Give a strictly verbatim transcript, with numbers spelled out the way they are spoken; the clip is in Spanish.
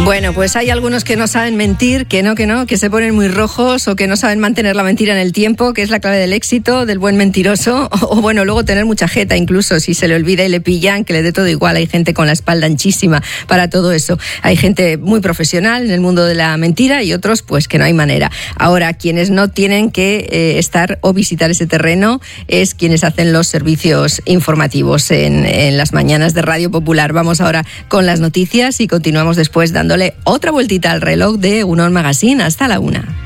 Bueno, pues hay algunos que no saben mentir, que no, que no, que se ponen muy rojos o que no saben mantener la mentira en el tiempo, que es la clave del éxito, del buen mentiroso, o, o bueno, luego tener mucha jeta incluso, si se le olvida y le pillan, que le dé todo igual. Hay gente con la espalda anchísima para todo eso. Hay gente muy profesional en el mundo de la mentira y otros pues que no hay manera. Ahora, quienes no tienen que eh, estar o visitar ese terreno es quienes hacen los servicios informativos en, en las mañanas de Radio Popular. Vamos ahora con las noticias y continuamos después dándole otra vueltita al reloj de Unón Magazine hasta la una.